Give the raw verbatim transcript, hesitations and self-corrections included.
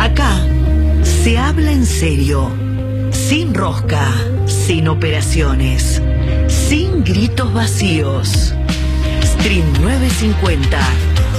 Acá se habla en serio, sin rosca, sin operaciones, sin gritos vacíos. Stream novecientos cincuenta.